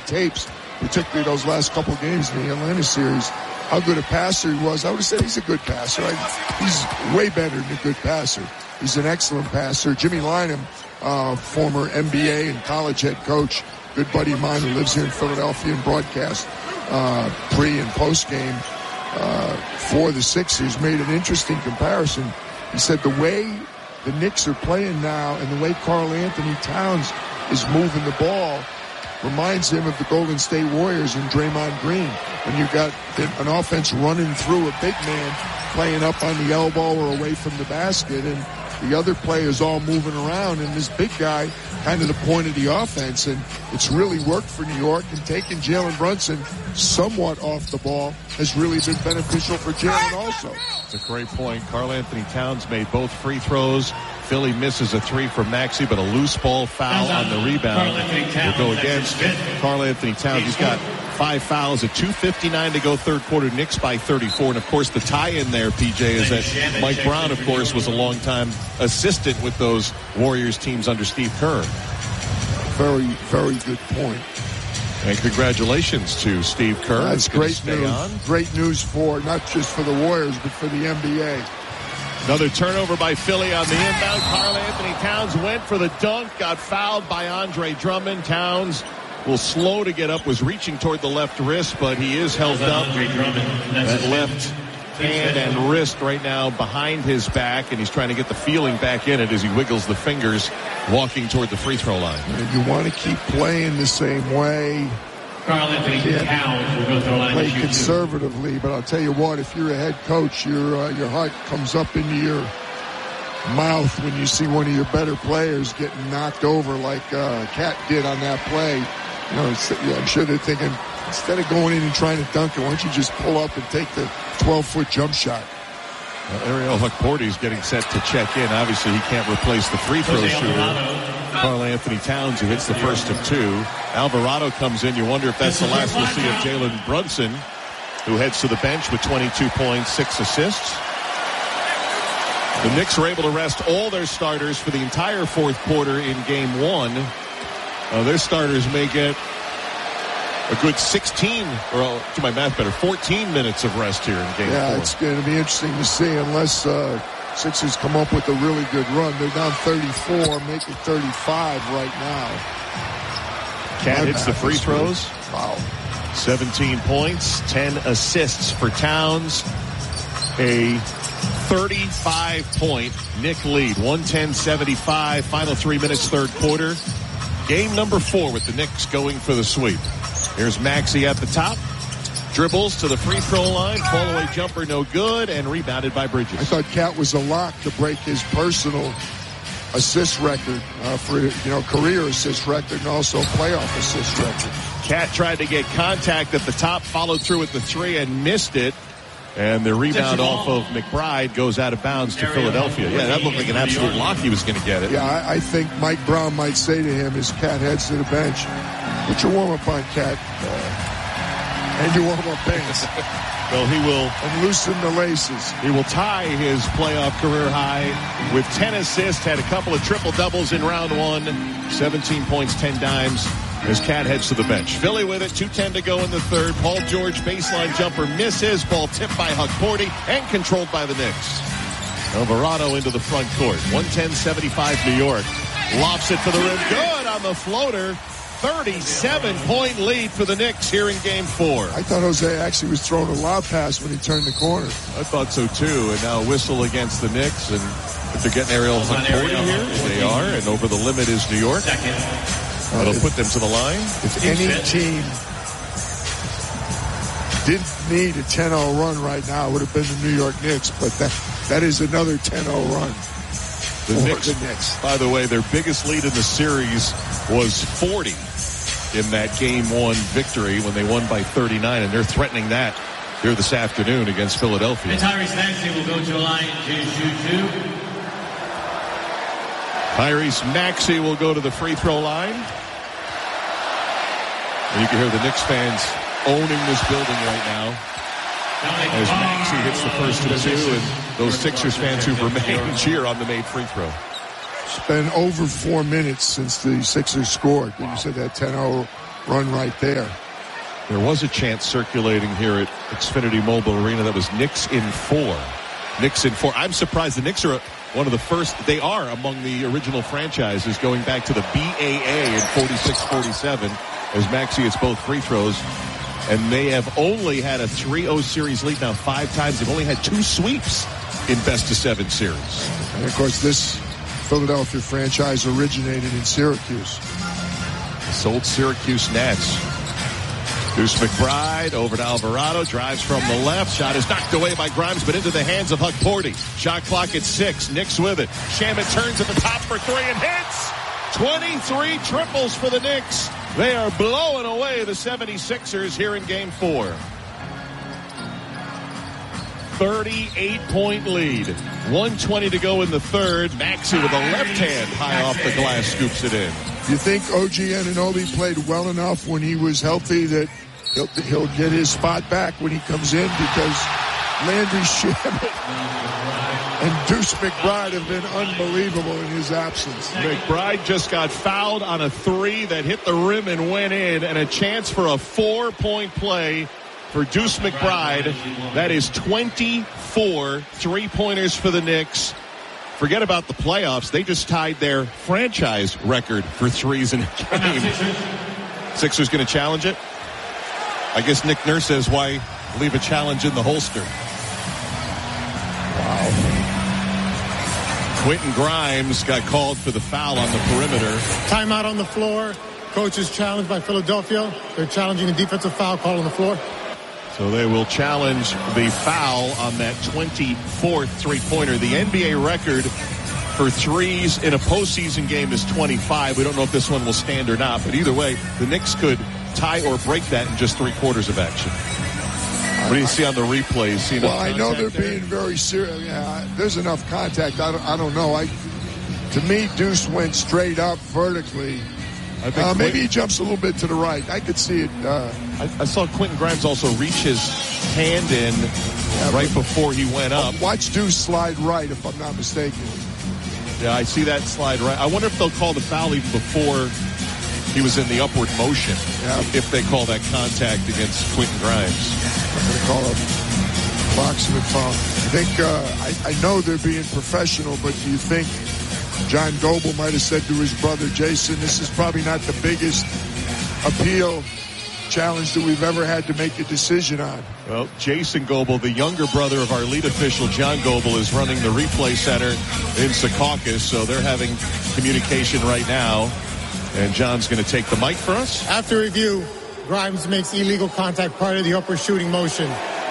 tapes, particularly those last couple of games in the Atlanta series, how good a passer he was. I would have said he's a good passer. He's way better than a good passer. He's an excellent passer. Jimmy Lynam, former NBA and college head coach, good buddy of mine who lives here in Philadelphia and broadcast pre- and post-game for the Sixers, made an interesting comparison. He said the way the Knicks are playing now and the way Karl Anthony Towns is moving the ball reminds him of the Golden State Warriors and Draymond Green. When you got an offense running through a big man playing up on the elbow or away from the basket, and the other players all moving around, and this big guy kind of the point of the offense, and it's really worked for New York, and taking Jalen Brunson somewhat off the ball has really been beneficial for Jalen also. It's a great point. Karl Anthony Towns made both free throws. Philly misses a three from Maxey, but a loose ball foul on the rebound will go against Karl Anthony Towns. He's got 5 fouls at 2:59 to go third quarter. Knicks by 34. And, of course, the tie-in there, PJ, is that Mike Brown, of course, was a long-time assistant with those Warriors teams under Steve Kerr. Very, very good point. And congratulations to Steve Kerr. That's great news. Great news for not just for the Warriors, but for the NBA. Another turnover by Philly on the inbound. Karl Anthony Towns went for the dunk, got fouled by Andre Drummond. Towns will slow to get up, was reaching toward the left wrist, but he is held up. That left hand and wrist right now behind his back, and he's trying to get the feeling back in it as he wiggles the fingers, walking toward the free throw line. And you want to keep playing the same way. Karl Anthony Towns will go to the line. Play conservatively, but I'll tell you what, if you're a head coach, your heart comes up into your mouth when you see one of your better players getting knocked over like Cat did on that play. You know, I'm sure they're thinking, instead of going in and trying to dunk it, why don't you just pull up and take the 12-foot jump shot? Ariel Hukporti is getting set to check in. Obviously, he can't replace the free throw shooter, Karl Anthony Towns, who hits the first of two. Alvarado comes in. You wonder if that's the last we'll see of Jalen Brunson, who heads to the bench with 22 points, 6 assists. The Knicks were able to rest all their starters for the entire fourth quarter in game one. Their starters may get a good 16, or to my math better, 14 minutes of rest here in game four. Yeah, it's going to be interesting to see unless Sixers come up with a really good run. They're down 34, make it 35 right now. Cat hits the free throws. Wow. 17 points, 10 assists for Towns. A 35-point Knick lead, 110-75, final 3 minutes, third quarter. Game number 4 with the Knicks going for the sweep. Here's Maxey at the top. Dribbles to the free throw line. Fall away jumper no good, and rebounded by Bridges. I thought Cat was a lock to break his personal assist record for career assist record and also playoff assist record. Cat tried to get contact at the top, followed through with the three and missed it. And the rebound off of McBride goes out of bounds to Philadelphia. Yeah, that looked like an absolute lock he was going to get it. Yeah, I think Mike Brown might say to him as Cat heads to the bench, put your warm-up on, Cat, and your warm-up pants. Well, he will. And loosen the laces. He will tie his playoff career high with 10 assists, had a couple of triple-doubles in round one, 17 points, 10 dimes. As Cat heads to the bench. Philly with it, 2:10 to go in the third. Paul George baseline jumper misses. Ball tipped by Hukporti and controlled by the Knicks. Alvarado into the front court. 110-75 New York. Lofts it for the rim. Good on the floater. 37-point lead for the Knicks here in game 4. I thought Jose actually was throwing a lob pass when he turned the corner. I thought so too. And now a whistle against the Knicks. And if they're getting Ariel Hukporti here, they are. And over the limit is New York. That'll put them to the line. If any team didn't need a 10-0 run right now, it would have been the New York Knicks. But that is another 10-0 run. The Knicks, by the way, their biggest lead in the series was 40 in that game 1 victory when they won by 39, and they're threatening that here this afternoon against Philadelphia. And Tyrese Maxey will go to the line to shoot 2. Tyrese Maxey will go to the free throw line. And you can hear the Knicks fans owning this building right now as Maxey hits the first of 2, and those Sixers fans who remain cheer on the made free throw. It's been over 4 minutes since the Sixers scored. Wow. You said that 10-0 run right there. There was a chant circulating here at Xfinity Mobile Arena that was Knicks in 4. Knicks in 4. I'm surprised the Knicks are one of the first. They are among the original franchises going back to the BAA in 46-47 as Maxey hits both free throws. And they have only had a 3-0 series lead now 5 times. They've only had 2 sweeps in best-of-7 series. And, of course, this Philadelphia franchise originated in Syracuse. Sold Syracuse Nats. Deuce McBride over to Alvarado. Drives from the left. Shot is knocked away by Grimes, but into the hands of Hukporti. Shot clock at 6. Knicks with it. Shamet turns at the top for 3 and hits. 23 triples for the Knicks. They are blowing away the 76ers here in Game 4. 38-point lead. 1:20 to go in the third. Maxey with a left hand high off the glass scoops it in. You think OG Anunoby played well enough when he was healthy that he'll get his spot back when he comes in? Because Landry Shamet and Deuce McBride have been unbelievable in his absence. McBride just got fouled on a 3 that hit the rim and went in, and a chance for a 4-point play for Deuce McBride. That is 24 three-pointers for the Knicks. Forget about the playoffs. They just tied their franchise record for threes in a game. Sixers going to challenge it? I guess Nick Nurse says, why leave a challenge in the holster? Wow. Quentin Grimes got called for the foul on the perimeter. Timeout on the floor. Coach is challenged by Philadelphia. They're challenging a defensive foul call on the floor. So they will challenge the foul on that 24th three-pointer. The NBA record for threes in a postseason game is 25. We don't know if this one will stand or not, but either way, the Knicks could tie or break that in just 3/4 of action. What do you see on the replays? Well, I know they're being very serious. Yeah, there's enough contact. I don't know. To me, Deuce went straight up vertically. Maybe he jumps a little bit to the right. I could see it. I saw Quentin Grimes also reach his hand in right before he went up. Watch Deuce slide right, if I'm not mistaken. Yeah, I see that slide right. I wonder if they'll call the foul even before he was in the upward motion. Yeah. If they call that contact against Quentin Grimes. I'm going to call a approximate foul. I think, I know they're being professional, but do you think John Goble might have said to his brother Jason, this is probably not the biggest appeal challenge that we've ever had to make a decision on? Well, Jason Goble, the younger brother of our lead official, John Goble, is running the replay center in Secaucus, so they're having communication right now. And John's going to take the mic for us. After review, Grimes makes illegal contact prior to the upward shooting motion.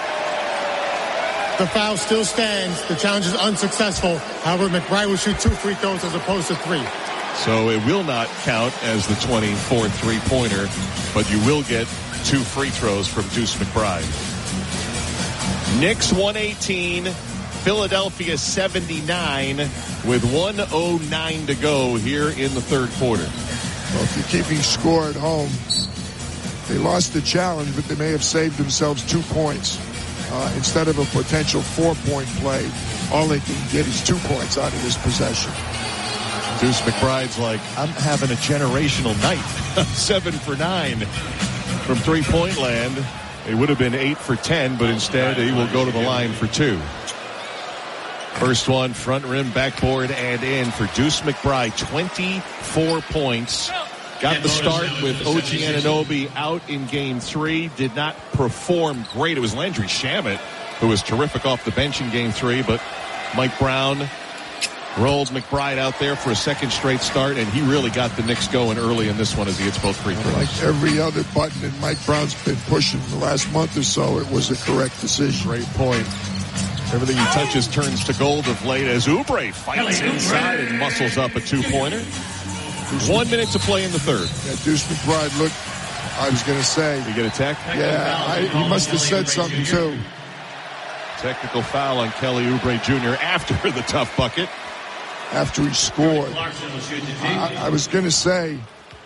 The foul still stands. The challenge is unsuccessful. However, McBride will shoot 2 free throws as opposed to 3. So it will not count as the 24th three-pointer, but you will get 2 free throws from Deuce McBride. Knicks 118, Philadelphia 79 with 1:09 to go here in the third quarter. Well, if you're keeping score at home, they lost the challenge, but they may have saved themselves 2 points. Instead of a potential 4-point play, all they can get is 2 points out of this possession. Deuce McBride's like, I'm having a generational night. 7 for 9 from three-point land. It would have been 8 for 10, but instead he will go to the line for 2. First one, front rim, backboard, and in for Deuce McBride. 24 points. Got the start with OG Anunoby out in Game 3. Did not perform great. It was Landry Shamet who was terrific off the bench in Game 3, but Mike Brown rolled McBride out there for a second straight start, and he really got the Knicks going early in this one as he hits both free throws. Like every other button that Mike Brown's been pushing the last month or so, it was a correct decision. Great point. Everything he touches turns to gold of late as Oubre fights inside and muscles up a 2-pointer. 1 minute to play in the third. Yeah, Deuce McBride looked, I was going to say. You get a tech? Yeah, he must have said something too. Technical foul on Kelly Oubre Jr. after the tough bucket. After he scored. I was going to say,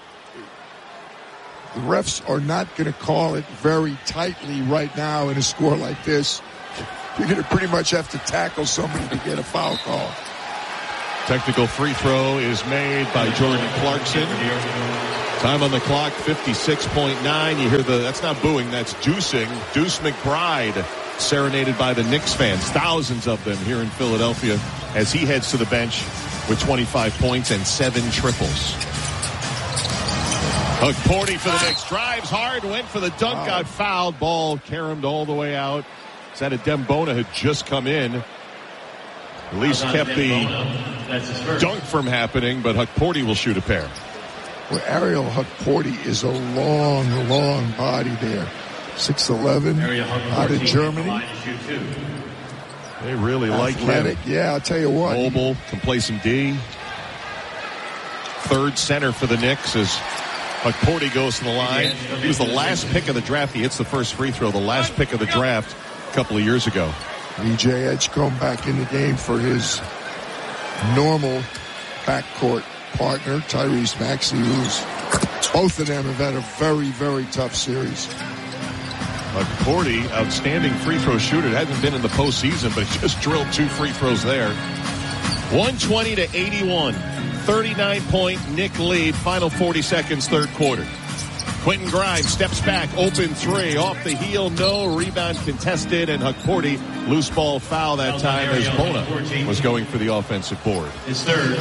the refs are not going to call it very tightly right now in a score like this. You're going to pretty much have to tackle somebody to get a foul call. Technical free throw is made by Jordan Clarkson. Time on the clock, 56.9. You hear that's not booing, that's deucing. Deuce McBride serenaded by the Knicks fans, thousands of them here in Philadelphia, as he heads to the bench with 25 points and 7 triples. Hukporti for the Knicks, drives hard, went for the dunk, got fouled, ball caromed all the way out. Adem Bona had just come in. At least kept the dunk from happening, but Hukporti will shoot a pair. Well, Ariel Hukporti is a long body there. 6'11", out of Germany. They really like him. Yeah, I'll tell you what. Mobile, can play some D. Third center for the Knicks as Hukporti goes to the line. He was the last pick of the draft. He hits the first free throw, the last pick of the draft a couple of years ago. VJ Edgecombe back in the game for his normal backcourt partner, Tyrese Maxey, both of them have had a very tough series. Hukporti, outstanding free throw shooter. Hasn't been in the postseason, but he just drilled 2 free throws there. 120-81. 39-point Knick lead. Final 40 seconds, third quarter. Quentin Grimes steps back, open 3, off the heel, no, rebound contested, and Hukporti, loose ball foul that time as Bona was going for the offensive board. His third.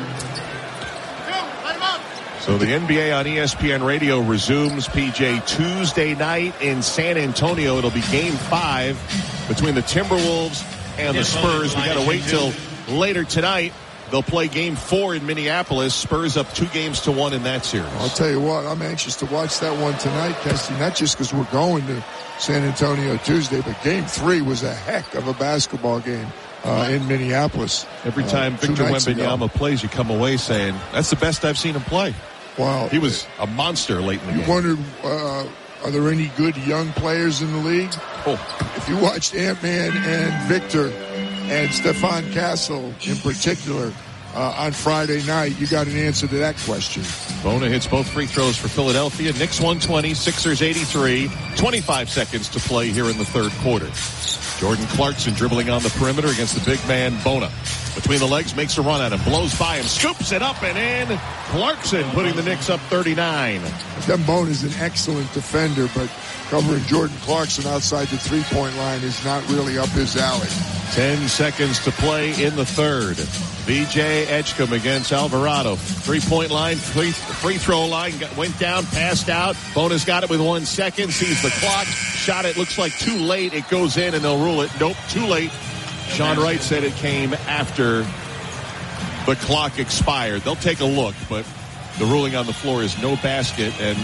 So the NBA on ESPN Radio resumes, PJ, Tuesday night in San Antonio. It'll be Game 5 between the Timberwolves and the Spurs. We got to wait till later tonight. They'll play Game 4 in Minneapolis. Spurs up 2-1 in that series. I'll tell you what, I'm anxious to watch that one tonight, Kesty, not just because we're going to San Antonio Tuesday, but Game 3 was a heck of a basketball game in Minneapolis. Every time Victor Wembanyama plays, you come away saying, that's the best I've seen him play. Wow. He was a monster late in the game. You wondered, are there any good young players in the league? Oh. If you watched Ant-Man and Victor and Stephon Castle in particular on Friday night, you got an answer to that question. Bona hits both free throws for Philadelphia. Knicks 120, Sixers 83. 25 seconds to play here in the third quarter. Jordan Clarkson dribbling on the perimeter against the big man Bona. Between the legs, makes a run at him, blows by him, scoops it up and in. Clarkson putting the Knicks up 39. Adem Bona is an excellent defender, but covering Jordan Clarkson outside the three-point line is not really up his alley. 10 seconds to play in the third. VJ Edgecombe against Alvarado. Three-point line, free throw line, went down, passed out. Bona's got it with 1 second, sees the clock, shot it, looks like too late. It goes in and they'll rule it. Nope, too late. Sean Wright said it came after the clock expired. They'll take a look, but the ruling on the floor is no basket, and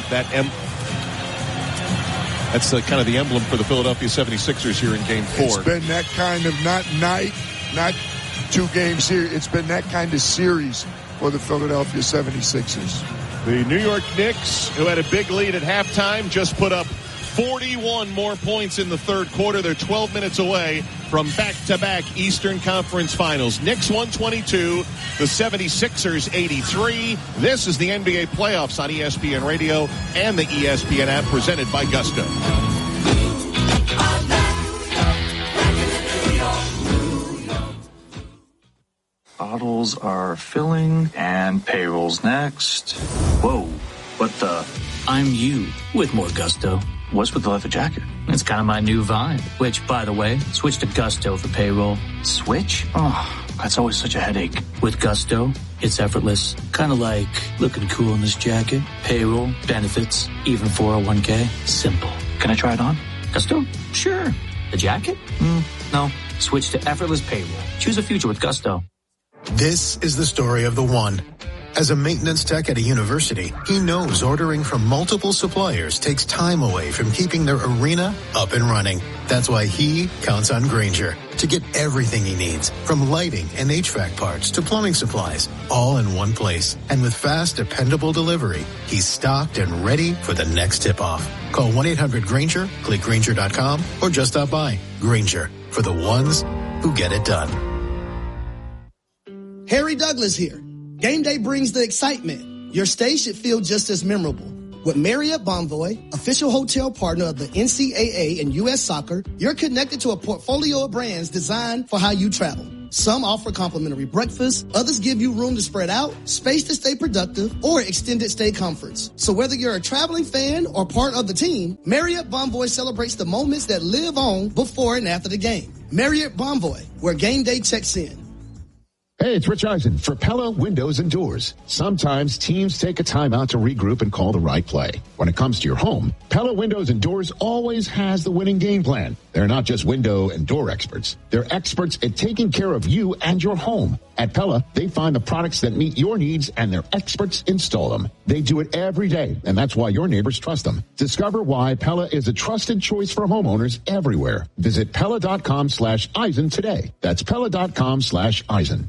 that's kind of the emblem for the Philadelphia 76ers here in Game 4. It's been that kind of not 2-game series. It's been that kind of series for the Philadelphia 76ers. The New York Knicks, who had a big lead at halftime, just put up 41 more points in the third quarter. They're 12 minutes away from back-to-back Eastern Conference Finals. Knicks 122, the 76ers 83. This is the NBA playoffs on ESPN Radio and the ESPN app, presented by Gusto. Bottles are filling and payroll's next. Whoa, what the? I'm you with more Gusto. What's with the leather jacket? It's kind of my new vibe, which, by the way, switch to Gusto for payroll. Switch? Oh, that's always such a headache. With Gusto, it's effortless. Kind of like looking cool in this jacket. Payroll, benefits, even 401k. Simple. Can I try it on? Gusto? Sure. The jacket? No. Switch to effortless payroll. Choose a future with Gusto. This is the story of the one. As a maintenance tech at a university, he knows ordering from multiple suppliers takes time away from keeping their arena up and running. That's why he counts on Grainger to get everything he needs, from lighting and HVAC parts to plumbing supplies, all in one place. And with fast, dependable delivery, he's stocked and ready for the next tip-off. Call 1-800-GRAINGER, click Grainger.com, or just stop by. Grainger, for the ones who get it done. Harry Douglas here. Game day brings the excitement. Your stay should feel just as memorable. With Marriott Bonvoy, official hotel partner of the NCAA and U.S. Soccer, you're connected to a portfolio of brands designed for how you travel. Some offer complimentary breakfast, others give you room to spread out, space to stay productive, or extended stay comforts. So whether you're a traveling fan or part of the team, Marriott Bonvoy celebrates the moments that live on before and after the game. Marriott Bonvoy, where game day checks in. Hey, it's Rich Eisen for Pella Windows and Doors. Sometimes teams take a timeout to regroup and call the right play. When it comes to your home, Pella Windows and Doors always has the winning game plan. They're not just window and door experts. They're experts at taking care of you and your home. At Pella, they find the products that meet your needs and their experts install them. They do it every day, and that's why your neighbors trust them. Discover why Pella is a trusted choice for homeowners everywhere. Visit Pella.com/Eisen today. That's Pella.com/Eisen.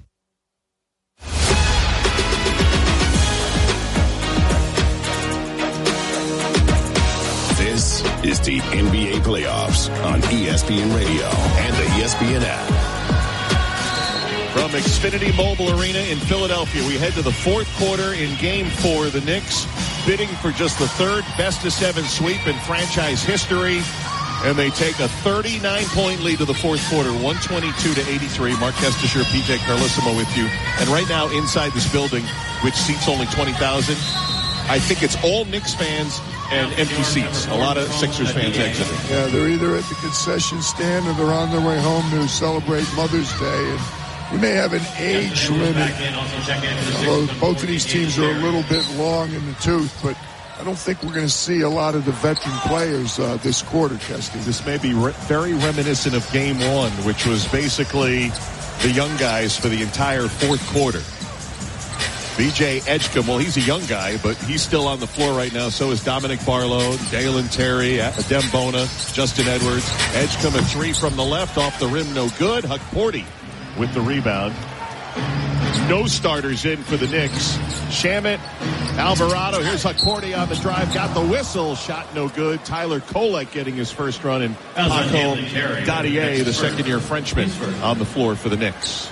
This is the NBA playoffs on ESPN Radio and the ESPN app. From Xfinity Mobile Arena in Philadelphia, we head to the fourth quarter in Game 4. The Knicks bidding for just the third best-of-7 sweep in franchise history. And they take a 39-point lead to the fourth quarter, 122-83. Mark Kestisher, PJ Carlissimo with you. And right now inside this building, which seats only 20,000, I think it's all Knicks fans and empty seats. A lot of Sixers fans exiting. Yeah, they're either at the concession stand or they're on their way home to celebrate Mother's Day. And we may have an age limit. Although both of these teams are a little bit long in the tooth, but I don't think we're going to see a lot of the veteran players this quarter, Kesty. This may be very reminiscent of Game 1, which was basically the young guys for the entire fourth quarter. B.J. Edgecombe, well, he's a young guy, but he's still on the floor right now. So is Dominic Barlow, Dalen Terry, Adem Bona, Justin Edwards. Edgecombe a three from the left, off the rim, no good. Huck Porty with the rebound. No starters in for the Knicks. Shamet, Alvarado. Here's Huck Porty on the drive. Got the whistle. Shot no good. Tyler Kolek getting his first run. And Paco Dadier, the second-year Frenchman, on the floor for the Knicks.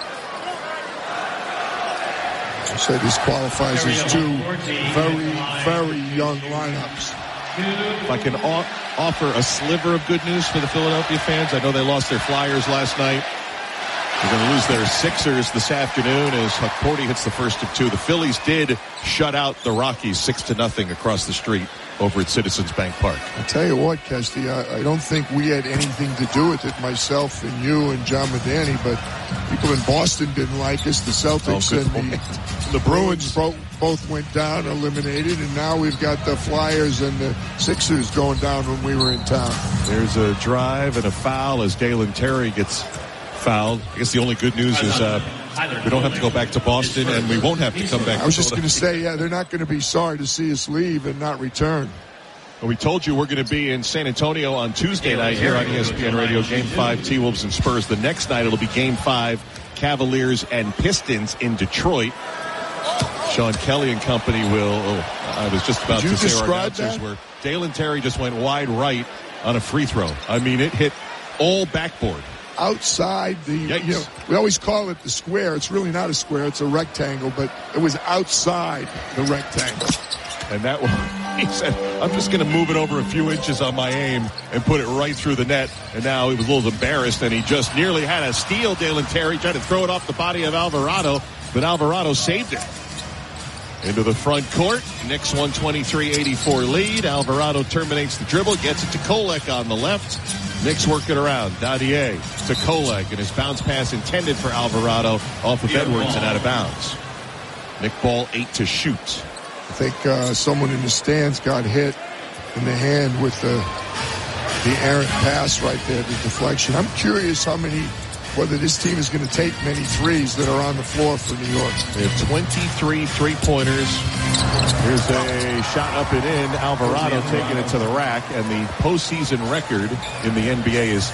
I said this qualifies as two very, very young lineups. If I can offer a sliver of good news for the Philadelphia fans, I know they lost their Flyers last night. They're going to lose their Sixers this afternoon as Huck Porty hits the first of two. The Phillies did shut out the Rockies 6-0 across the street over at Citizens Bank Park. I'll tell you what, Kesty, I don't think we had anything to do with it, myself and you and John Madani, but people in Boston didn't like us. The Celtics and the Bruins both went down, eliminated, and now we've got the Flyers and the Sixers going down when we were in town. There's a drive and a foul as Dalen Terry gets fouled. I guess the only good news is we don't have to go back to Boston, and we won't have to come back. I was just going to say, yeah, they're not going to be sorry to see us leave and not return. Well, we told you we're going to be in San Antonio on Tuesday night here on ESPN Radio. Game 5, T-Wolves and Spurs. The next night it'll be Game 5, Cavaliers and Pistons in Detroit. Sean Kelly and company will. I was just about to say our announcers were. Dalen Terry just went wide right on a free throw. I mean, it hit all backboard. Outside the, we always call it the square. It's really not a square. It's a rectangle, but it was outside the rectangle. And that one, he said, I'm just going to move it over a few inches on my aim and put it right through the net. And now he was a little embarrassed, and he just nearly had a steal. Dalen Terry tried to throw it off the body of Alvarado, but Alvarado saved it. Into the front court. Knicks 123-84 lead. Alvarado terminates the dribble, gets it to Kolek on the left. Knicks work it around. Dadier to Kolek, and his bounce pass intended for Alvarado off of Edwards and out of bounds. Nick Ball 8 to shoot. I think someone in the stands got hit in the hand with the errant pass right there, the deflection. I'm curious whether this team is going to take many threes that are on the floor for New York. They have 23 three-pointers. Here's a shot up and in. Alvarado taking it to the rack, and the postseason record in the NBA is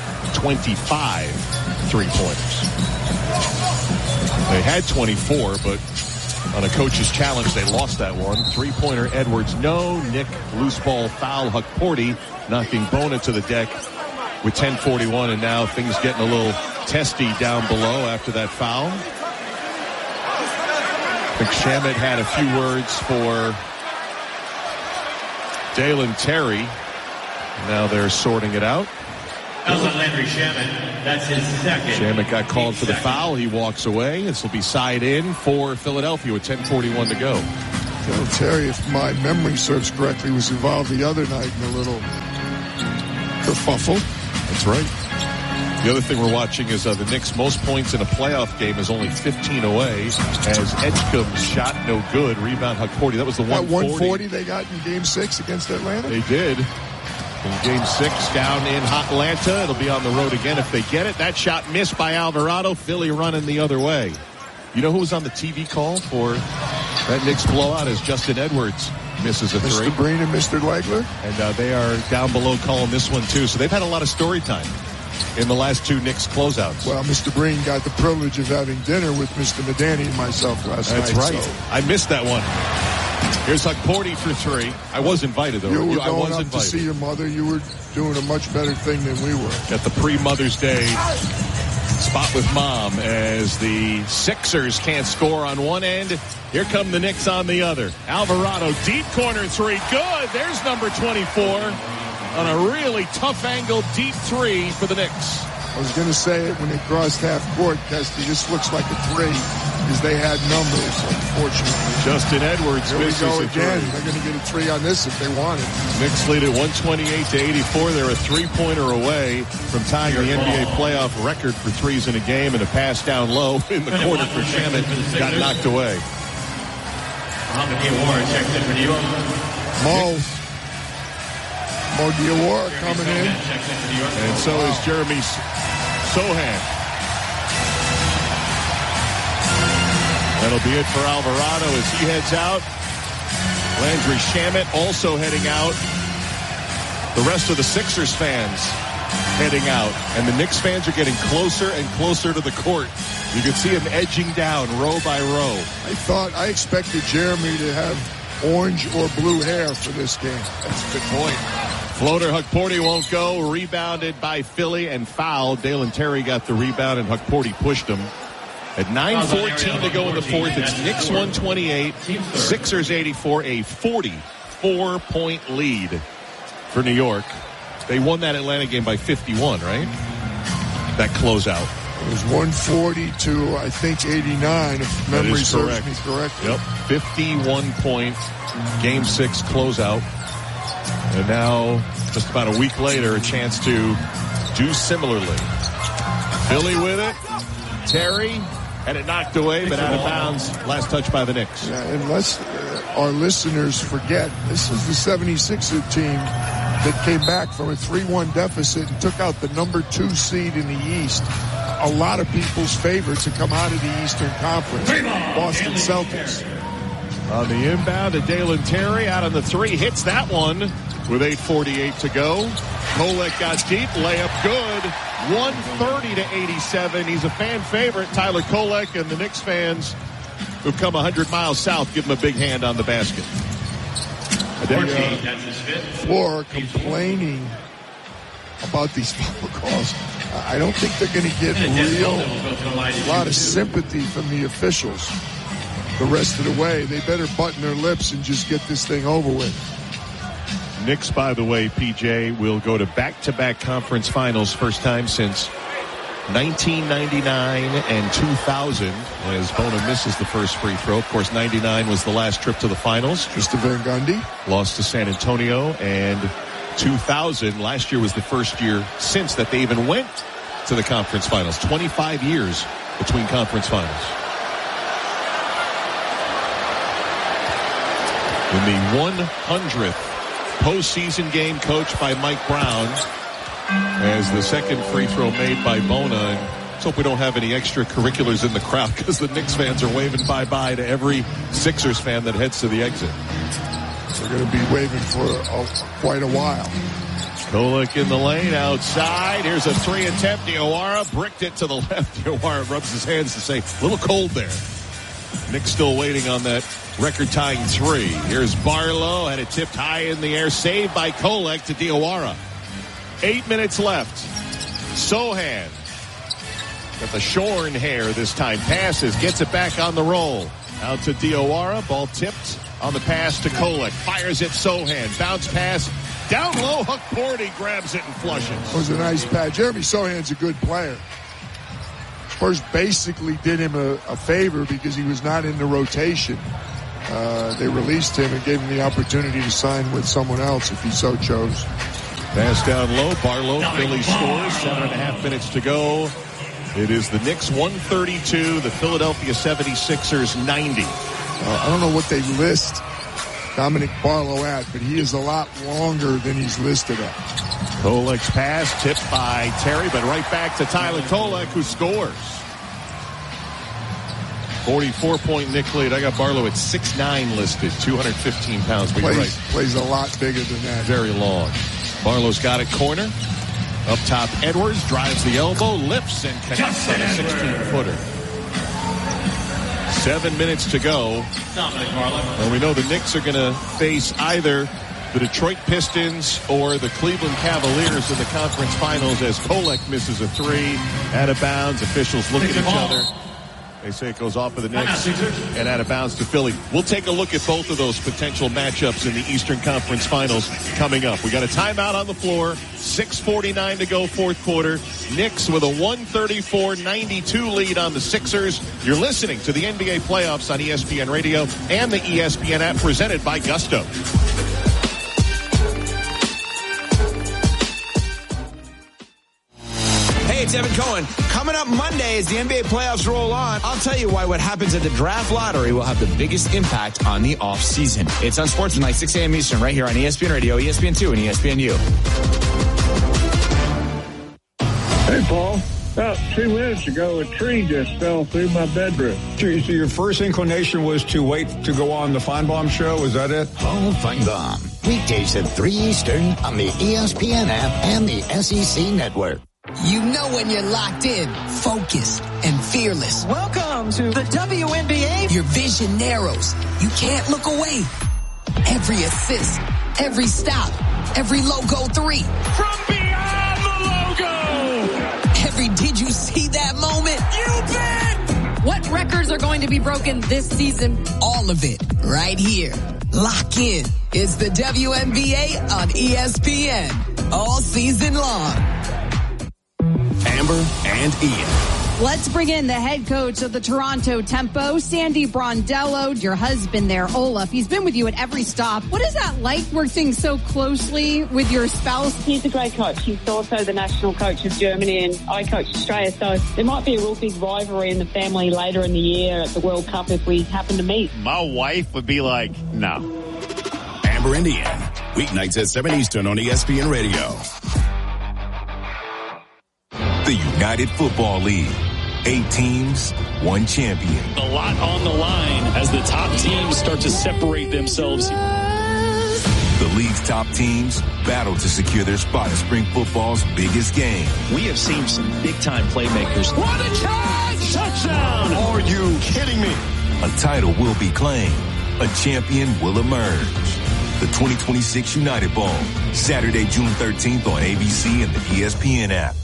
25 three-pointers. They had 24, but on a coach's challenge, they lost that one. Three-pointer Edwards, no. Nick, loose ball foul. Huck Porty knocking Bona to the deck with 10:41, and now things getting a little testy down below after that foul. I think Shamet had a few words for Dalen Terry. Now they're sorting it out. That was on Landry Shamet. That's his second. Shamet got called for the foul. He walks away. This will be side in for Philadelphia with 10:41 to go. Terry, if my memory serves correctly, was involved the other night in a little kerfuffle. That's right. The other thing we're watching is the Knicks' most points in a playoff game is only 15 away, as Edgecombe's shot no good. Rebound Hukporti. That was the 140 they got in Game 6 against Atlanta? They did. In Game 6 down in Atlanta. It'll be on the road again if they get it. That shot missed by Alvarado. Philly running the other way. You know who was on the TV call for that Knicks blowout is Justin Edwards. Misses a three. Mr. Breen and Mr. Legler. And they are down below calling this one too. So they've had a lot of story time in the last two Knicks closeouts. Well, Mr. Breen got the privilege of having dinner with Mr. Madani and myself last night. That's right. So. I missed that one. Here's Hukporti for three. I was invited, though. You were I was going up invited. to see your mother. You were doing a much better thing than we were. At the pre-Mother's Day spot with Mom as the Sixers can't score on one end. Here come the Knicks on the other. Alvarado, deep corner three. Good. There's number 24 on a really tough angle, deep three for the Knicks. I was going to say it when they crossed half court, Kesty. This looks like a three because they had numbers, unfortunately. Justin Edwards misses Here we go again. Three. They're going to get a three on this if they want it. Knicks lead at 128-84. They're a three-pointer away from tying the NBA playoff record for threes in a game, and a pass down low in the corner for Shamet got knocked away. Mohamed Diawara checks in for New York. Mo Diawara coming in. And so is Jeremy Sohan. That'll be it for Alvarado as he heads out. Landry Shamet also heading out. The rest of the Sixers fans heading out. And the Knicks fans are getting closer and closer to the court. You can see them edging down row by row. I expected Jeremy to have orange or blue hair for this game. That's a good point. Floater Hukporti won't go. Rebounded by Philly and fouled. Dalen Terry got the rebound and Hukporti pushed him. At 9:14 to go in the fourth, it's Knicks 128, Sixers 84, a 44-point lead for New York. They won that Atlanta game by 51, right? That closeout. It was 140 to, I think, 89, if memory serves me correctly. Yep, 51-point Game 6 closeout. And now, just about a week later, a chance to do similarly. Philly with it. Terry had it knocked away, but out of bounds. Last touch by the Knicks. Yeah, unless our listeners forget, this is the 76er team that came back from a 3-1 deficit and took out the number 2 seed in the East. A lot of people's favorites to come out of the Eastern Conference. Boston Celtics. On the inbound to Dalen Terry, out on the three, hits that one with 8:48 to go. Kolek got deep, layup good, 130-87. He's a fan favorite, Tyler Kolek, and the Knicks fans who've come 100 miles south give him a big hand on the basket. Floor complaining about these foul calls. I don't think they're going to get a lot of sympathy from the officials the rest of the way. They better button their lips and just get this thing over with. Knicks, by the way, PJ, will go to back-to-back conference finals, first time since 1999 and 2000, as Bona misses the first free throw. Of course, 99 was the last trip to the finals. Mr. Van Gundy lost to San Antonio, and 2000, last year was the first year since that they even went to the conference finals. 25 years between conference finals. In the 100th postseason game coached by Mike Brown, as the second free throw made by Bona. And let's hope we don't have any extracurriculars in the crowd, because the Knicks fans are waving bye-bye to every Sixers fan that heads to the exit. They're going to be waving for quite a while. Kolek in the lane outside. Here's a three attempt. Diawara bricked it to the left. Diawara rubs his hands to say, a little cold there. Knicks still waiting on that record-tying three. Here's Barlow, had it tipped high in the air. Saved by Kolek to Diawara. 8 minutes left. Sohan got the shorn hair this time. Passes, gets it back on the roll. Out to Diawara. Ball tipped on the pass to Kolek. Fires it Sohan. Bounce pass Down low, Hukporti grabs it and flushes. It was a nice pass. Jeremy Sohan's a good player. Spurs basically did him a favor because he was not in the rotation. They released him and gave him the opportunity to sign with someone else if he so chose. Pass down low. Barlow, Philly scores. 7.5 minutes to go. It is the Knicks 132, the Philadelphia 76ers 90. I don't know what they list Dominic Barlow at, but he is a lot longer than he's listed at. Kolek's pass tipped by Terry, but right back to Tyler Kolek, who scores. 44-point Knick lead. I got Barlow at 6'9" listed, 215 pounds. But plays a lot bigger than that. Very long. Barlow's got it corner. Up top, Edwards drives the elbow, lifts, and connects on a 16-footer. 7 minutes to go. And we know the Knicks are going to face either the Detroit Pistons or the Cleveland Cavaliers in the conference finals as Kolek misses a three. Out of bounds. Officials look at each other. They say it goes off of the Knicks and out of bounds to Philly. We'll take a look at both of those potential matchups in the Eastern Conference Finals coming up. We got a timeout on the floor. 6:49 to go, fourth quarter. Knicks with a 134-92 lead on the Sixers. You're listening to the NBA playoffs on ESPN Radio and the ESPN app presented by Gusto. Hey, it's Evan Cohen. Coming up Monday as the NBA playoffs roll on, I'll tell you why what happens at the draft lottery will have the biggest impact on the offseason. It's on Sports Tonight, 6 a.m. Eastern, right here on ESPN Radio, ESPN2, and ESPNU. Hey, Paul. About 2 minutes ago, a tree just fell through my bedroom. So your first inclination was to wait to go on the Feinbaum show? Is that it? Paul Feinbaum. Weekdays at 3 Eastern on the ESPN app and the SEC network. You know when you're locked in, focused, and fearless. Welcome to the WNBA. Your vision narrows. You can't look away. Every assist, every stop, every logo three. From beyond the logo. Every did you see that moment? You bet. What records are going to be broken this season? All of it right here. Lock in. It's the WNBA on ESPN. All season long. Amber and Ian. Let's bring in the head coach of the Toronto Tempo, Sandy Brondello, your husband there, Olaf. He's been with you at every stop. What is that like working so closely with your spouse? He's a great coach. He's also the national coach of Germany and I coach Australia. So there might be a real big rivalry in the family later in the year at the World Cup if we happen to meet. My wife would be like, no. Amber and Ian, weeknights at 7 Eastern on ESPN Radio. The United Football League. 8 teams, 1 champion. A lot on the line as the top teams start to separate themselves. The league's top teams battle to secure their spot in spring football's biggest game. We have seen some big-time playmakers. What a catch! Touchdown! Are you kidding me? A title will be claimed. A champion will emerge. The 2026 United Bowl, Saturday, June 13th on ABC and the ESPN app.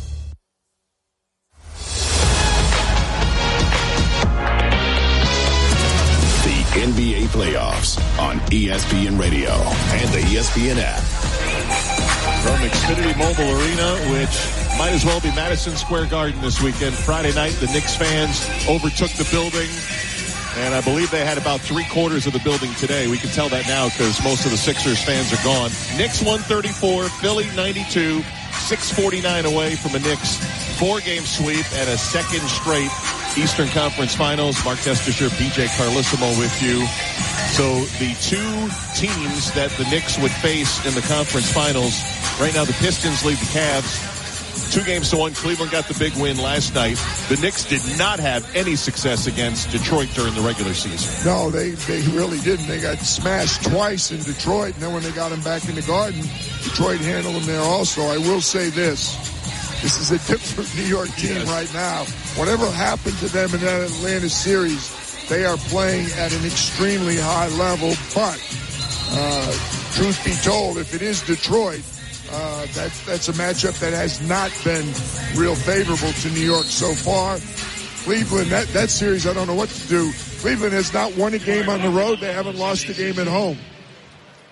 NBA playoffs on ESPN Radio and the ESPN app. From Xfinity Mobile Arena, which might as well be Madison Square Garden this weekend. Friday night, the Knicks fans overtook the building, and I believe they had about 3/4 of the building today. We can tell that now because most of the Sixers fans are gone. Knicks 134, Philly 92, 6:49 away from a Knicks 4-game sweep and a second straight Eastern Conference Finals. Mark Testisher, PJ Carlissimo with you. So the 2 teams that the Knicks would face in the conference finals, right now the Pistons lead the Cavs 2-1. Cleveland got the big win last night. The Knicks did not have any success against Detroit during the regular season. No, they really didn't. They got smashed twice in Detroit, and then when they got them back in the Garden, Detroit handled them there also. I will say this. This is a different New York team right now. Whatever happened to them in that Atlanta series, they are playing at an extremely high level. But truth be told, if it is Detroit, that's a matchup that has not been real favorable to New York so far. Cleveland, that series, I don't know what to do. Cleveland has not won a game on the road. They haven't lost a game at home.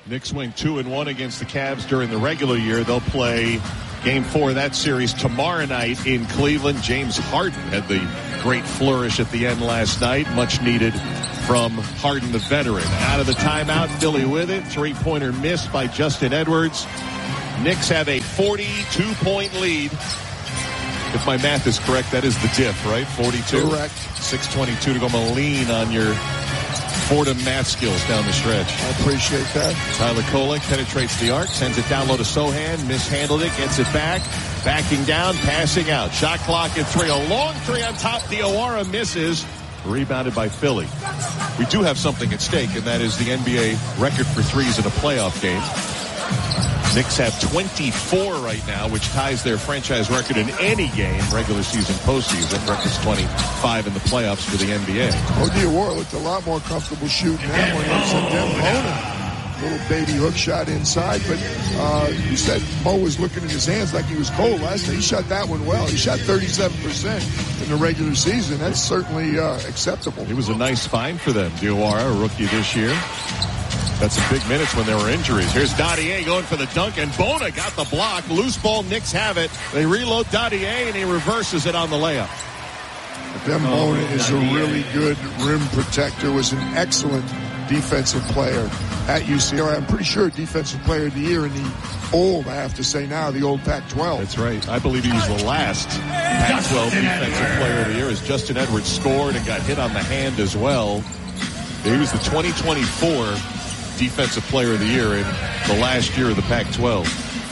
Knicks went 2-1 against the Cavs during the regular year. They'll play Game 4 of that series tomorrow night in Cleveland. James Harden had the great flourish at the end last night. Much needed from Harden, the veteran. Out of the timeout, Philly with it. Three-pointer missed by Justin Edwards. Knicks have a 42-point lead. If my math is correct, that is the diff, right? 42? Correct. 6:22 to go. I'm going to lean on your Fordham math skills down the stretch. I appreciate that. Tyler Kolek penetrates the arc, sends it down low to Sohan, mishandled it, gets it back, backing down, passing out. Shot clock at 3. A long 3 on top. Diawara misses. Rebounded by Philly. We do have something at stake, and that is the NBA record for threes in a playoff game. Knicks have 24 right now, which ties their franchise record in any game, regular season, postseason. Record's 25 in the playoffs for the NBA. Diawara looked a lot more comfortable shooting that one than Bona. Little baby hook shot inside, but you said Mo was looking at his hands like he was cold last night. He shot that one well. He shot 37% in the regular season. That's certainly acceptable. It was a nice find for them. Diawara, a rookie this year. That's some big minutes when there were injuries. Here's Dadier going for the dunk, and Bona got the block. Loose ball, Knicks have it. They reload Dadier, and he reverses it on the layup. Bona is a really good rim protector, was an excellent defensive player at UCLA. I'm pretty sure defensive player of the year in the old, I have to say now, the old Pac-12. That's right. I believe he was the last Pac-12 defensive player of the year as Justin Edwards scored and got hit on the hand as well. He was the 2024 Defensive Player of the Year in the last year of the Pac-12.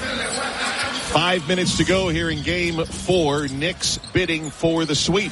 5 minutes to go here in Game 4. Knicks bidding for the sweep.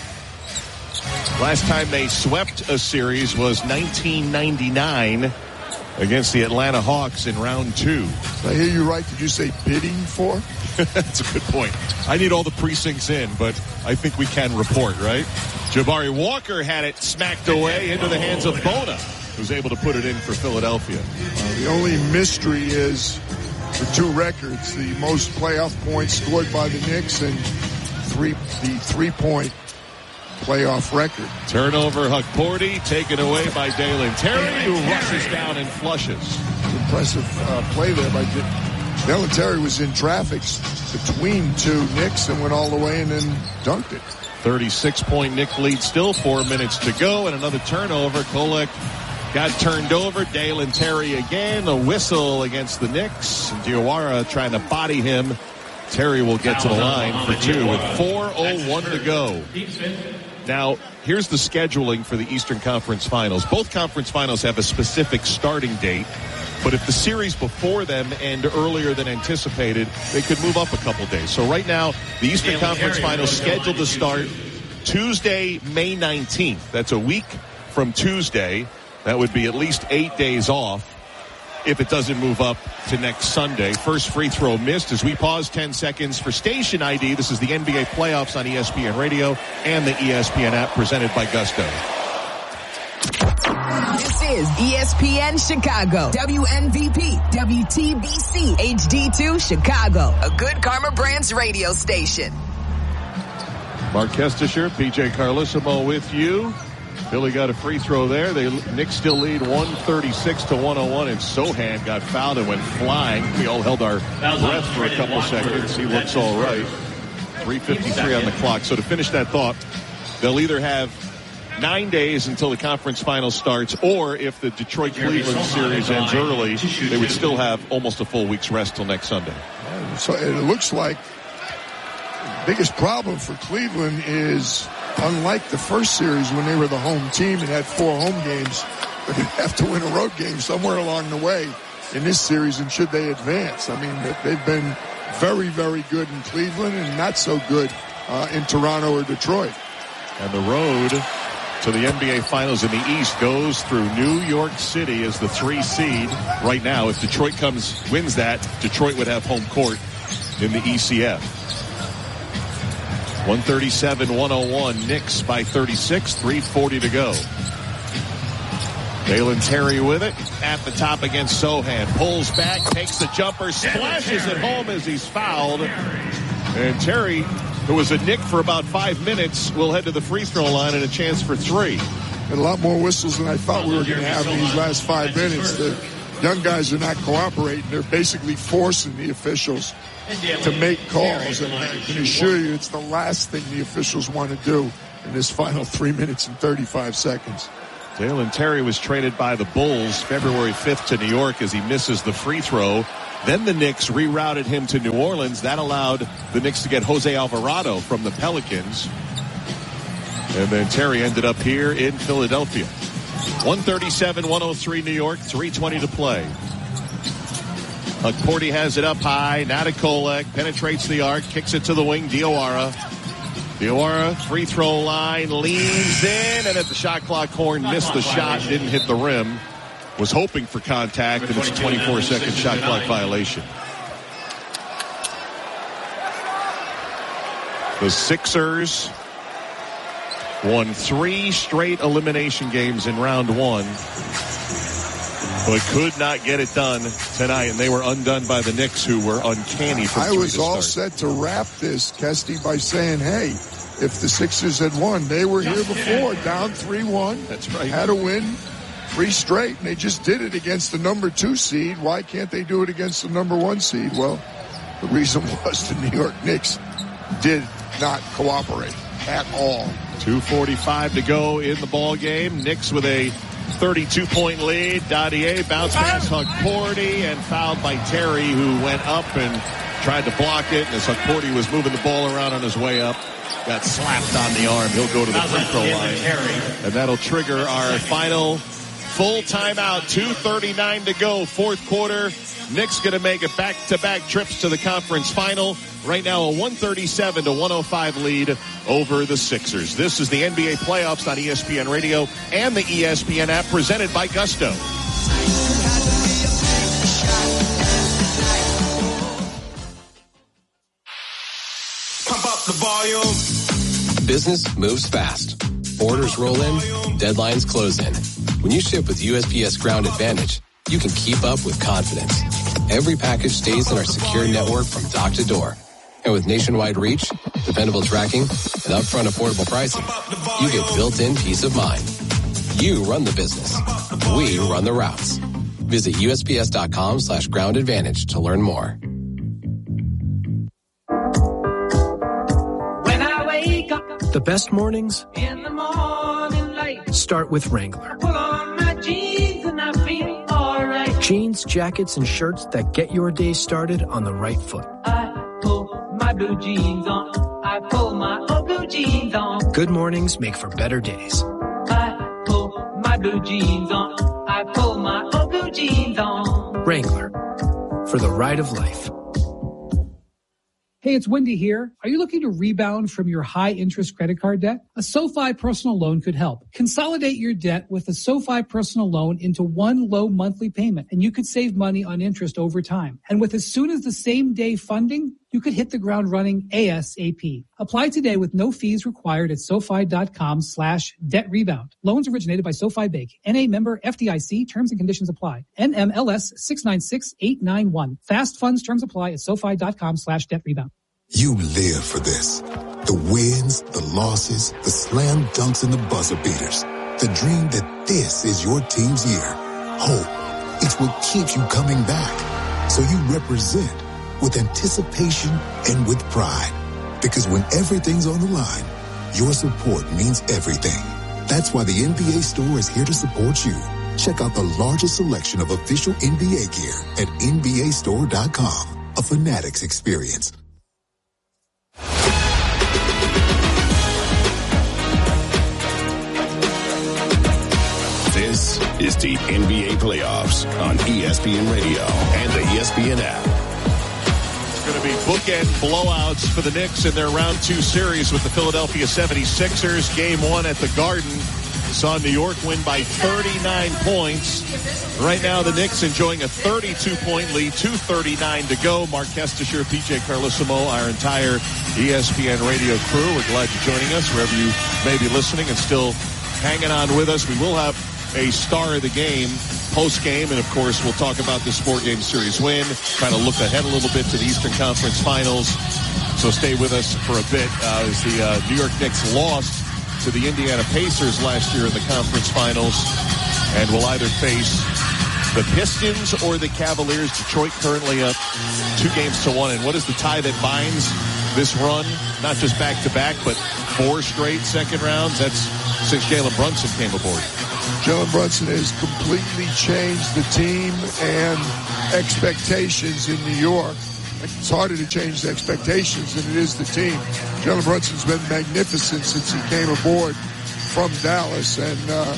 Last time they swept a series was 1999 against the Atlanta Hawks in round 2. Did I hear you right? Did you say bidding for? That's a good point. I need all the precincts in, but I think we can report, right? Jabari Walker had it smacked away into the hands of Bona, who's able to put it in for Philadelphia. The only mystery is the two records, the most playoff points scored by the Knicks and the three-point playoff record. Turnover, Hukporti, taken away by Dalen Terry, who rushes down and flushes. Impressive play there by Dalen Terry. Was in traffic between two Knicks and went all the way and then dunked it. 36-point Knick lead, still 4 minutes to go, and another turnover. Kolek got turned over. Dalen Terry again. A whistle against the Knicks. And Diawara trying to body him. Terry will get to the line for 2 with 4:01 to go. Now, here's the scheduling for the Eastern Conference Finals. Both conference finals have a specific starting date, but if the series before them end earlier than anticipated, they could move up a couple days. So right now, the Eastern Conference Finals scheduled to start Tuesday, May 19th. That's a week from Tuesday. That would be at least 8 days off if it doesn't move up to next Sunday. First free throw missed as we pause 10 seconds for station ID. This is the NBA playoffs on ESPN Radio and the ESPN app presented by Gusto. This is ESPN Chicago, WNVP, WTBC, HD2 Chicago, a Good Karma Brands radio station. Mark Kestisher, PJ Carlissimo with you. Philly got a free throw there. Knicks still lead 136-101, and Sohan got fouled and went flying. We all held our breath for a couple seconds. He looks all right. 3:53 on the clock. So to finish that thought, they'll either have 9 days until the conference final starts, or if the Detroit-Cleveland series ends early, they would still have almost a full week's rest till next Sunday. So it looks like the biggest problem for Cleveland is, unlike the first series when they were the home team and had 4 home games, they're going to have to win a road game somewhere along the way in this series, and should they advance. I mean, they've been very, very good in Cleveland and not so good in Toronto or Detroit. And the road to the NBA Finals in the East goes through New York City as the 3 seed. Right now, if Detroit wins that, Detroit would have home court in the ECF. 137-101, Knicks by 36, 3:40 to go. Dalen Terry with it at the top against Sohan. Pulls back, takes the jumper, splashes it home as he's fouled. And Terry, who was a Knick for about 5 minutes, will head to the free throw line and a chance for 3. And a lot more whistles than I thought we were going to have in these last 5 minutes. The young guys are not cooperating. They're basically forcing the officials to make calls. And I can assure you it's the last thing the officials want to do in this final 3 minutes and 35 seconds. Dalen Terry was traded by the Bulls February 5th to New York as he misses the free throw. Then the Knicks rerouted him to New Orleans. That allowed the Knicks to get Jose Alvarado from the Pelicans. And then Terry ended up here in Philadelphia. 137-103 New York, 3:20 to play. Porty has it up high. Now to Kolek, penetrates the arc, kicks it to the wing. Diawara, free throw line, leans in, and at the shot clock horn, missed the shot, didn't hit the rim. Was hoping for contact, and it's a 24-second shot clock violation. The Sixers won 3 straight elimination games in round 1, but could not get it done tonight, and they were undone by the Knicks, who were uncanny from 3 to start. I was all set to wrap this, Kesty, by saying, hey, if the Sixers had won, they were here before, down 3-1. That's right. Had to win 3 straight, and they just did it against the number 2 seed. Why can't they do it against the number 1 seed? Well, the reason was the New York Knicks did not cooperate at all. 2:45 to go in the ball game. Knicks with a 32-point lead. Dadier bounce pass Porty and fouled by Terry, who went up and tried to block it. And as Porty was moving the ball around on his way up, got slapped on the arm. He'll go to the free throw line. And that'll trigger our final full timeout. 2:39 to go, fourth quarter. Knicks going to make it back-to-back trips to the conference final. Right now, a 137-105 lead over the Sixers. This is the NBA playoffs on ESPN Radio and the ESPN app, presented by Gusto. Pump up the volume. Business moves fast. Orders roll in, deadlines close in. When you ship with USPS Ground Advantage, you can keep up with confidence. Every package stays in our secure network from dock to door. And with nationwide reach, dependable tracking, and upfront affordable pricing, you get built-in peace of mind. You run the business. We run the routes. Visit USPS.com/Ground Advantage to learn more. When I wake up The best mornings in the morning light, start with Wrangler. pull on my jeans and I feel alright. Jeans, jackets, and shirts that get your day started on the right foot. I pull my blue jeans on. I pull my old blue jeans on. Good mornings make for better days. I pull my blue jeans on. I pull my old blue jeans on. Wrangler, for the ride of life. Hey, it's Wendy here. Are you looking to rebound from your high-interest credit card debt? A SoFi personal loan could help. Consolidate your debt with a SoFi personal loan into one low monthly payment, and you could save money on interest over time. And with as soon as the same day funding, you could hit the ground running ASAP. Apply today with no fees required at SoFi.com/debt rebound. Loans originated by SoFi Bank. NA member FDIC. Terms and conditions apply. NMLS 696891. Fast funds terms apply at SoFi.com/debt rebound. You live for this. The wins, the losses, the slam dunks, and the buzzer beaters. The dream that this is your team's year. Hope. It's what keeps you coming back. So you represent with anticipation and with pride. Because when everything's on the line, your support means everything. That's why the NBA Store is here to support you. Check out the largest selection of official NBA gear at NBAstore.com. A Fanatics experience. This is the NBA playoffs on ESPN Radio and the ESPN app. It's going to be bookend blowouts for the Knicks in their round 2 series with the Philadelphia 76ers. Game 1 at the Garden saw New York win by 39 points. Right now, the Knicks enjoying a 32-point lead, 2:39 to go. Mark Kestisher, PJ Carlesimo, our entire ESPN radio crew. We're glad you're joining us wherever you may be listening and still hanging on with us. We will have a star of the game post-game, and of course we'll talk about this 4-game series win, kind of look ahead a little bit to the Eastern Conference Finals. So stay with us for a bit as the New York Knicks lost to the Indiana Pacers last year in the conference finals and will either face The Pistons or the Cavaliers? Detroit currently up 2-1. And what is the tie that binds this run? Not just back-to-back, but 4 straight second rounds. That's since Jalen Brunson came aboard. Jalen Brunson has completely changed the team and expectations in New York. It's harder to change the expectations than it is the team. Jalen Brunson's been magnificent since he came aboard from Dallas. And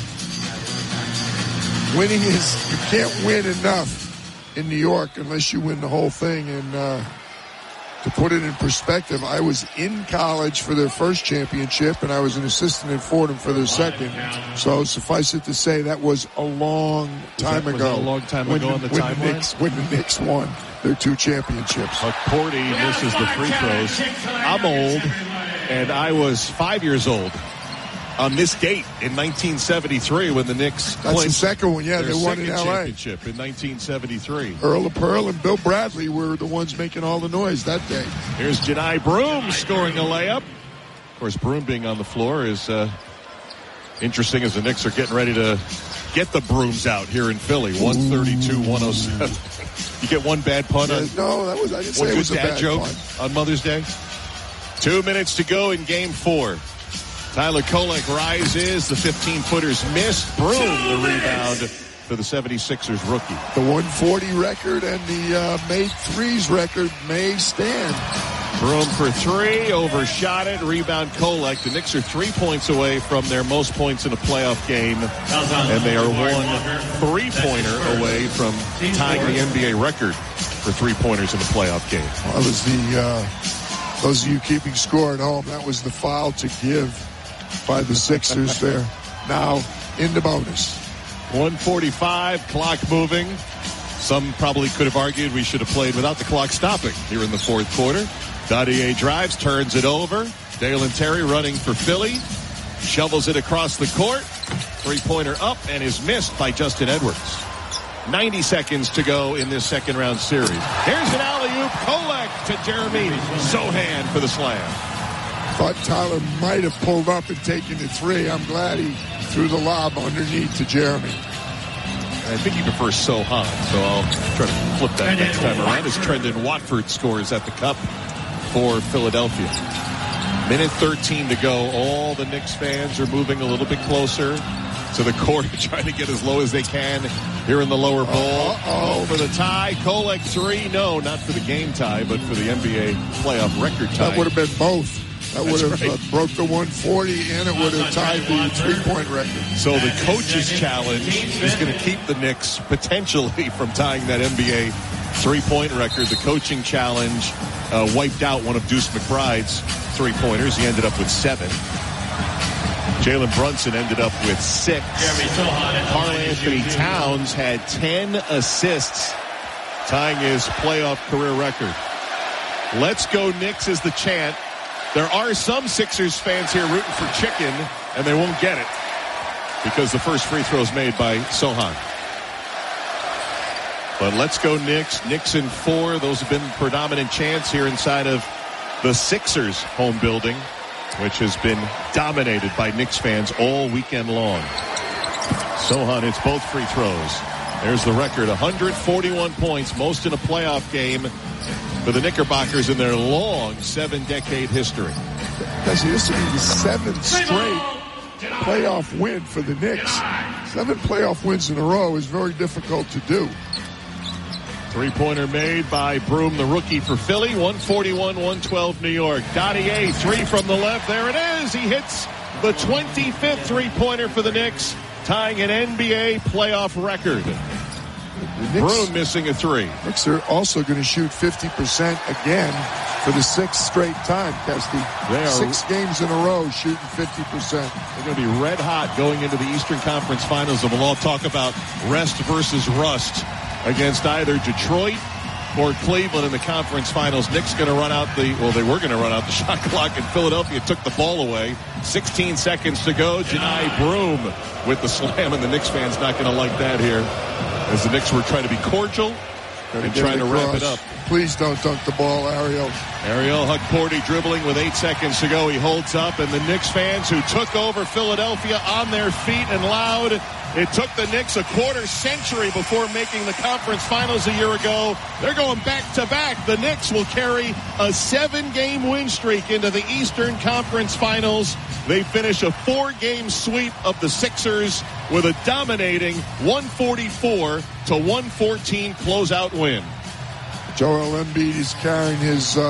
winning is, you can't win enough in New York unless you win the whole thing. And to put it in perspective, I was in college for their first championship, and I was an assistant at Fordham for their second. So suffice it to say, that was a long time ago. Was that a long time ago on the timeline? When the Knicks won their 2 championships. McCourty misses the free throws. I'm old, and I was 5 years old on this date in 1973 when the Knicks That's played the second one, yeah. They won in L.A. championship in 1973. Earl of Pearl and Bill Bradley were the ones making all the noise that day. Here's Janai Broome scoring a layup. Of course, Broome being on the floor is interesting as the Knicks are getting ready to get the brooms out here in Philly. 132-107. You get one bad punt on? No, I didn't say it was a bad joke punt. On Mother's Day. 2 minutes to go in Game 4. Tyler Kolek rises. The 15-footers missed. Broome the rebound for the 76ers rookie. The 140 record and the made threes record may stand. Broome for 3, overshot it. Rebound Kolek. The Knicks are 3 points away from their most points in a playoff game, and they are 1 3-pointer away from tying the NBA record for 3-pointers in a playoff game. Well, that was those of you keeping score at home, that was the foul to give by the Sixers there. Now in the bonus. 1:45, clock moving. Some probably could have argued we should have played without the clock stopping here in the fourth quarter. Dadier drives, turns it over. Dalen Terry running for Philly. Shovels it across the court. 3-pointer up and is missed by Justin Edwards. 90 seconds to go in this second round series. Here's an alley-oop. Kolek to Jeremy Sohan for the slam. Thought Tyler might have pulled up and taken the 3. I'm glad he threw the lob underneath to Jeremy. I think he prefers Sohan, so I'll try to flip that next time around as Trendon Watford scores at the cup for Philadelphia. Minute 13 to go. All the Knicks fans are moving a little bit closer to the court, trying to get as low as they can here in the lower bowl. For the tie. Kolek 3. No, not for the game tie, but for the NBA playoff record tie. That would have been both. That would have broke the 140, and it would have tied the 3-point record. So the coach's challenge is going to keep the Knicks potentially from tying that NBA 3-point record. The coaching challenge wiped out one of Deuce McBride's 3-pointers. He ended up with 7. Jalen Brunson ended up with 6. Karl-Anthony Towns had 10 assists, tying his playoff career record. Let's go Knicks is the chant. There are some Sixers fans here rooting for chicken, and they won't get it because the first free throw is made by Sohan. But let's go Knicks. Knicks in 4. Those have been predominant chants here inside of the Sixers home building, which has been dominated by Knicks fans all weekend long. Sohan hits both free throws. There's the record, 141 points, most in a playoff game for the Knickerbockers in their long 7-decade history. This will be the 7th straight playoff win for the Knicks. 7 playoff wins in a row is very difficult to do. 3-pointer made by Broome, the rookie for Philly. 141-112 New York. Dadier, 3 from the left. There it is. He hits the 25th 3-pointer for the Knicks, tying an NBA playoff record. Broome missing a 3. Knicks are also going to shoot 50% again for the 6th straight time, Kesty. They are 6 games in a row shooting 50%. They're going to be red hot going into the Eastern Conference Finals, and we'll all talk about rest versus rust against either Detroit or Cleveland in the conference finals. Knicks going to run out they were going to run out the shot clock, and Philadelphia took the ball away. 16 seconds to go. Janai Broome with the slam, and the Knicks fans not going to like that here, as the Knicks were trying to be cordial and trying to wrap it up. Please don't dunk the ball, Ariel. Ariel Hukporti dribbling with 8 seconds to go. He holds up, and the Knicks fans who took over Philadelphia on their feet and loud It took the Knicks a quarter century before making the conference finals a year ago. They're going back-to-back. The Knicks will carry a 7-game win streak into the Eastern Conference Finals. They finish a 4-game sweep of the Sixers with a dominating 144-114 closeout win. Joel Embiid is carrying his